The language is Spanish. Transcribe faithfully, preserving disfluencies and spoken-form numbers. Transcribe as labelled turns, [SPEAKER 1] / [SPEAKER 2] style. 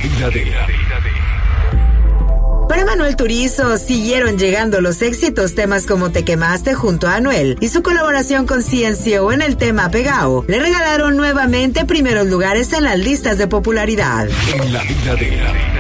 [SPEAKER 1] vida de...
[SPEAKER 2] Para Manuel Turizo siguieron llegando los éxitos, temas como Te Quemaste junto a Anuel y su colaboración con C N C O en el tema Pegao le regalaron nuevamente primeros lugares en las listas de popularidad.
[SPEAKER 1] En la vida de...